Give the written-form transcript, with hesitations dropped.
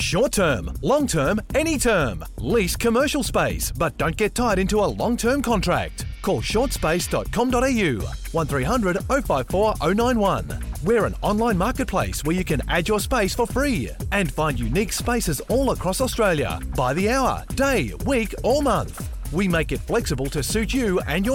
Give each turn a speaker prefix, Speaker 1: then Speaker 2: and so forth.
Speaker 1: Short term, long term, any term. Lease commercial space, but don't get tied into a long-term contract. Call shortspace.com.au 1300 054 091. We're an online marketplace where you can add your space for free and find unique spaces all across Australia by the hour, day, week or month. We make it flexible to suit you and your